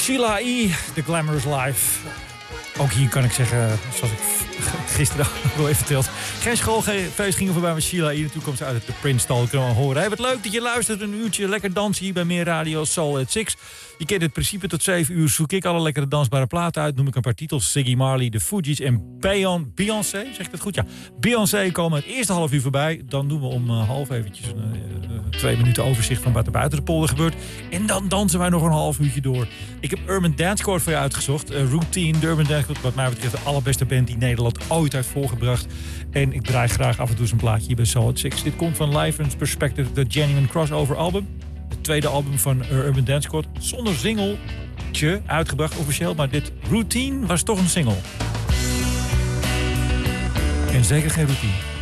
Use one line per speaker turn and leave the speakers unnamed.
Sheila E., The Glamorous Life. Ook hier kan ik zeggen, zoals ik gisteren al even verteld. Geen schoolfeest ging voorbij met Sheila E. Natuurlijk komt ze uit de Prince-stal. Dat kunnen we horen. Hey, wat leuk dat je luistert. Een uurtje lekker dansen hier bij Meer Radio Soul at 6. Je kent het principe. Tot 7 uur zoek ik alle lekkere dansbare platen uit. Noem ik een paar titels. Ziggy Marley, The Fugees en Beyoncé. Zeg ik dat goed? Ja. Beyoncé komen het eerste half uur voorbij. Dan doen we om half eventjes 2 minuten overzicht van wat er buiten de polder gebeurt. En dan dansen wij nog een half uurtje door. Ik heb Urban Dance Squad voor je uitgezocht. Routine, de Urban Dance Squad, wat mij betreft de allerbeste band die Nederland ooit heeft voorgebracht. En ik draai graag af en toe zo'n plaatje hier bij Soul at 6. Dit komt van Live and Perspective, The Genuine Crossover album. Het tweede album van Urban Dance Squad. Zonder singeltje uitgebracht officieel, maar dit Routine was toch een single. En zeker geen routine.